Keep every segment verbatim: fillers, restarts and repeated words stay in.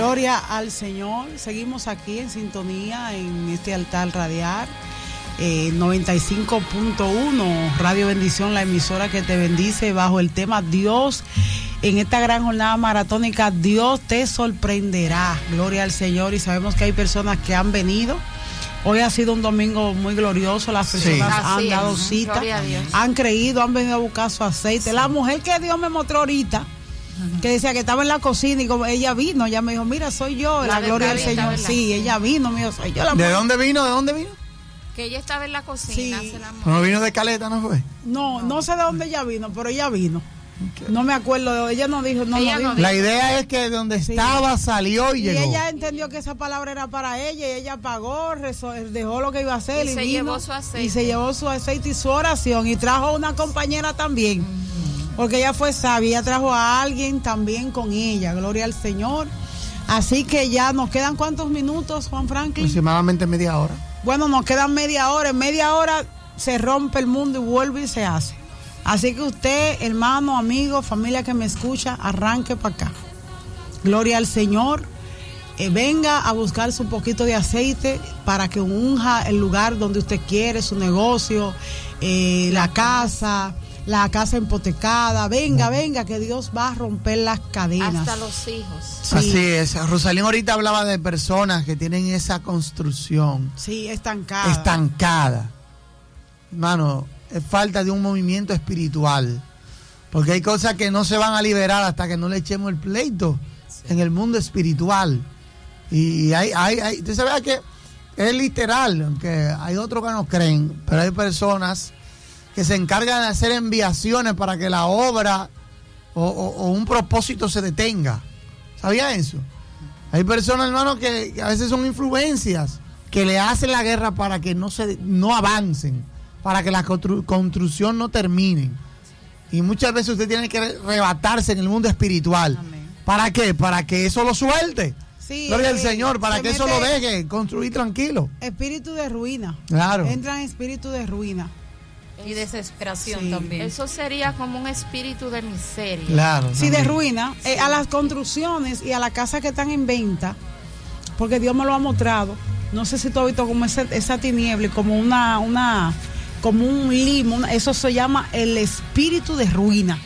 Gloria al Señor. Seguimos aquí en sintonía en este altar radial. Eh, noventa y cinco punto uno Radio Bendición, la emisora que te bendice, bajo el tema Dios. En esta gran jornada maratónica, Dios te sorprenderá. Gloria al Señor. Y sabemos que hay personas que han venido. Hoy ha sido un domingo muy glorioso. Las personas sí. han Así dado es. cita, han creído, han venido a buscar su aceite. Sí. La mujer que Dios me mostró ahorita, uh-huh. que decía que estaba en la cocina, y como ella vino, ella me dijo, mira, soy yo, la, la gloria del Señor. Sí, ella vino, mío, soy yo. La ¿De dónde vino? ¿De dónde vino? Que ella estaba en la cocina. Sí. Se la ¿No vino de Caleta, no fue? No, no sé de dónde ella vino, pero ella vino. Okay. No me acuerdo, ella no dijo, no, ella no dijo. La idea es que de donde sí. estaba salió y, y llegó. Y ella entendió que esa palabra era para ella, y ella pagó, rezó, dejó lo que iba a hacer y, y se vino, llevó su aceite. Y se llevó su aceite y su oración, y trajo una compañera también, uh-huh. porque ella fue sabia, ella trajo a alguien también con ella, gloria al Señor. Así que ya nos quedan ¿cuántos minutos, Juan Franklin? Aproximadamente media hora. Bueno, nos quedan media hora, en media hora se rompe el mundo y vuelve y se hace. Así que usted, hermano, amigo, familia que me escucha, arranque para acá. Gloria al Señor. Eh, venga a buscarse un poquito de aceite para que unja el lugar donde usted quiere, su negocio, eh, la casa, la casa hipotecada. Venga, venga, que Dios va a romper las cadenas. Hasta los hijos. Sí. Así es. Rosalín ahorita hablaba de personas que tienen esa construcción. Sí, estancada. Estancada. Hermano, es falta de un movimiento espiritual, porque hay cosas que no se van a liberar hasta que no le echemos el pleito sí. en el mundo espiritual. Y hay, hay, hay usted sabe que es literal, aunque hay otros que no creen, pero hay personas que se encargan de hacer enviaciones para que la obra o, o, o un propósito se detenga. ¿Sabía eso? Hay personas, hermano, que, que a veces son influencias que le hacen la guerra para que no se no avancen, para que la constru- construcción no termine. Y muchas veces usted tiene que arrebatarse en el mundo espiritual. Amén. ¿Para qué? Para que eso lo suelte. Sí, Gloria eh, al Señor, para que eso lo deje construir tranquilo. Espíritu de ruina. Claro. Entra en espíritu de ruina. Y desesperación sí. también. Eso sería como un espíritu de miseria. Claro. Sí, también. de ruina. Eh, a las construcciones y a las casas que están en venta, porque Dios me lo ha mostrado. No sé si tú has visto como esa, esa tiniebla, como una... una como un limo, eso se llama el espíritu de ruina.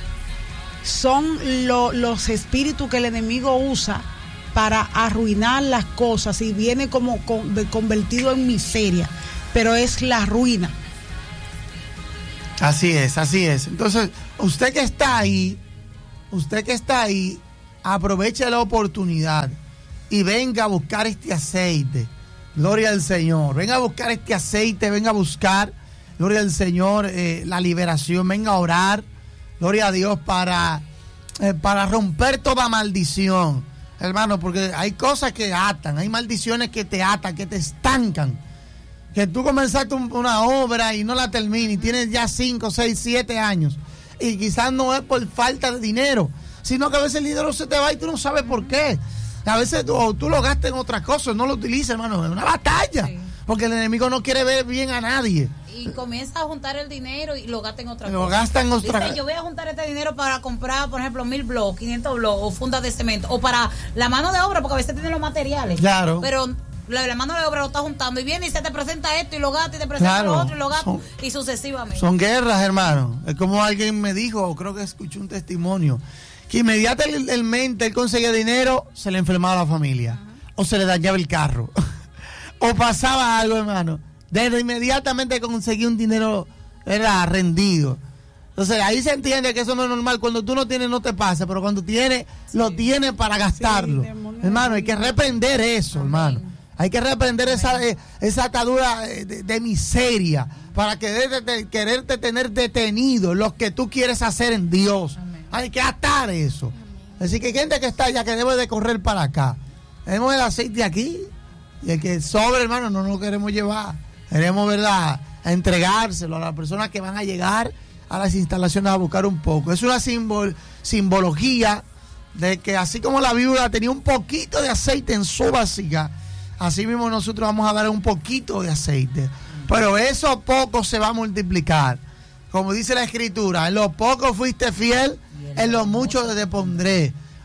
Son lo, los espíritus que el enemigo usa para arruinar las cosas y viene como con, de, convertido en miseria, pero es la ruina. Así es, así es. Entonces, usted que está ahí, usted que está ahí, aproveche la oportunidad y venga a buscar este aceite. Gloria al Señor. Venga a buscar este aceite, venga a buscar gloria al Señor, eh, la liberación, venga a orar, gloria a Dios, para, eh, para romper toda maldición, hermano, porque hay cosas que atan, hay maldiciones que te atan, que te estancan, que tú comenzaste un, una obra y no la terminas, y tienes ya cinco, seis, siete años, y quizás no es por falta de dinero, sino que a veces el dinero se te va y tú no sabes por qué, a veces tú, tú lo gastas en otras cosas, no lo utilizas, hermano, es una batalla, sí. porque el enemigo no quiere ver bien a nadie. Y comienza a juntar el dinero y lo gasta en otra lo cosa. Lo gasta en otra cosa. Yo voy a juntar este dinero para comprar, por ejemplo, mil bloques, quinientos bloques o fundas de cemento, o para la mano de obra, porque a veces tiene los materiales. Claro. Pero la, la mano de obra lo está juntando y viene y se te presenta esto y lo gasta y te presenta claro. lo otro y lo gasta son, y sucesivamente. Son guerras, hermano. Es como alguien me dijo, creo que escuché un testimonio, que inmediatamente él conseguía dinero, se le enfermaba la familia, uh-huh. o se le dañaba el carro, o pasaba algo, hermano. Desde inmediatamente conseguí un dinero, era rendido. Entonces ahí se entiende que eso no es normal. Cuando tú no tienes no te pasa, pero cuando tienes, sí. lo tienes para gastarlo. Sí, hermano, hay que reprender eso, amén. Hermano. Hay que reprender esa, esa atadura de, de miseria para quererte, quererte tener detenido lo que tú quieres hacer en Dios. Amén. Hay que atar eso. Amén. Así que hay gente que está allá que debe de correr para acá. Tenemos el aceite aquí y el que sobre, hermano, no lo queremos llevar. Queremos, ¿verdad?, a entregárselo a las personas que van a llegar a las instalaciones a buscar un poco. Es una simbol, simbología de que así como la viuda tenía un poquito de aceite en su vasija, así mismo nosotros vamos a dar un poquito de aceite. Pero eso poco se va a multiplicar. Como dice la Escritura, en lo poco fuiste fiel, en lo mucho te pondré.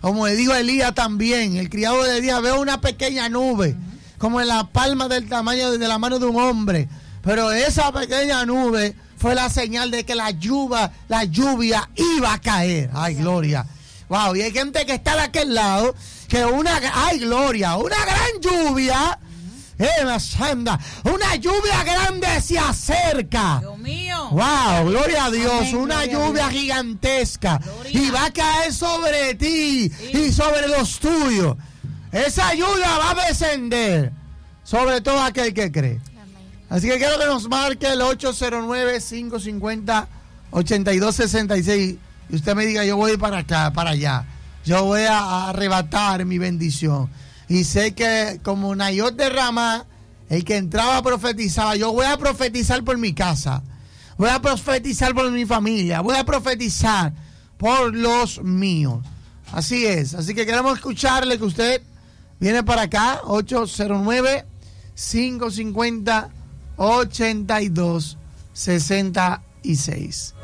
Como le dijo Elías también, el criado de Elías, veo una pequeña nube, uh-huh. como en la palma del tamaño de la mano de un hombre. Pero esa pequeña nube fue la señal de que la lluvia, la lluvia iba a caer. Ay, gloria. Wow, y hay gente que está de aquel lado, que una, ay, gloria, una gran lluvia, uh-huh. eh, una lluvia grande se acerca. Dios mío. Wow, gloria a Dios, Amén, una lluvia Dios. gigantesca. Gloria. Y va a caer sobre ti sí. y sobre los tuyos. Esa lluvia va a descender sobre todo aquel que cree. Así que quiero que nos marque el ocho cero nueve, cinco cinco cero, ocho dos seis seis y usted me diga, yo voy para acá, para allá. Yo voy a arrebatar mi bendición. Y sé que como Nayot de Ramá, el que entraba profetizaba, yo voy a profetizar por mi casa. Voy a profetizar por mi familia. Voy a profetizar por los míos. Así es. Así que queremos escucharle que usted viene para acá, ocho cero nueve, cinco cinco cero, ocho dos seis seis.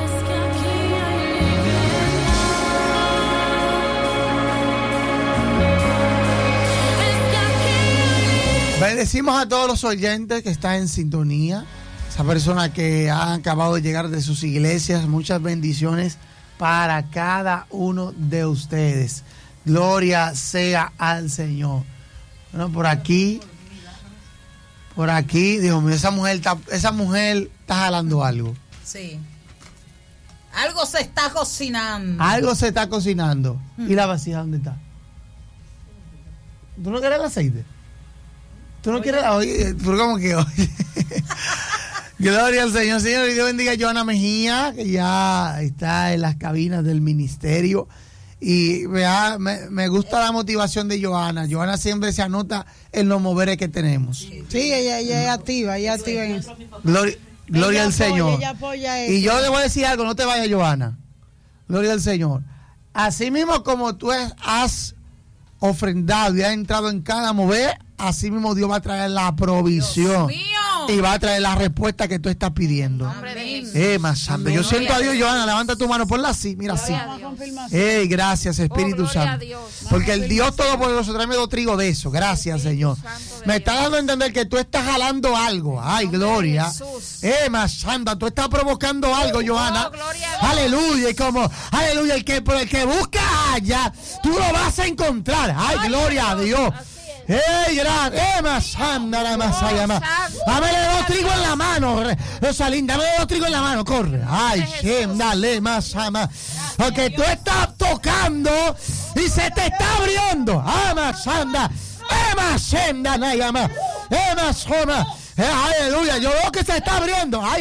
Bendecimos a todos los oyentes que están en sintonía. Esa persona que ha acabado de llegar de sus iglesias. Muchas bendiciones para cada uno de ustedes. Gloria sea al Señor. Bueno, por aquí... Por aquí, Dios mío, esa mujer está, esa mujer está jalando algo. Sí. Algo se está cocinando. Algo se está cocinando. Mm. ¿Y la vasija dónde está? ¿Tú no quieres el aceite? ¿Tú no oye. quieres la oye? ¿Por cómo que oye? Gloria al Señor. Señor, y Dios bendiga a Joana Mejía, que ya está en las cabinas del ministerio. Y vea, me, me gusta la motivación de Joana. Joana siempre se anota en los moveres que tenemos. Sí, ella, ella es activa, ella es activa en eso. Gloria, gloria al Señor. Ella apoya eso. Y yo le voy a decir algo, no te vayas, Joana. Gloria al Señor. Así mismo como tú has ofrendado y has entrado en cada mover, así mismo Dios va a traer la provisión. Dios mío. Y va a traer la respuesta que tú estás pidiendo. Amén. Eh, más santo. Yo siento a Dios, Joana, levanta tu mano, ponla así, mira así. Eh, gracias, Espíritu oh, Santo. Porque el Dios Todopoderoso, tráeme dos trigos de eso. Gracias, Señor. Me está dando a entender que tú estás jalando algo. Ay, gloria. Eh, más santa, tú estás provocando algo, Joana. Aleluya. Y como, aleluya, el que, el que busca allá, tú lo vas a encontrar. Ay, gloria a Dios. ¡Ey, gran! ¡Eh, más anda la más allá más! Dame dos trigos en la mano, Rosalinda, dame dos trigos en la mano, corre. ¡Ay, Shem, dale más ama! Porque tú estás tocando y se te está abriendo. ¡Ah, más anda! ¡Eh, más Shem, dale más! ¡Eh, más Joma! ¡Eh, aleluya! Yo veo que se está abriendo. ¡Ay!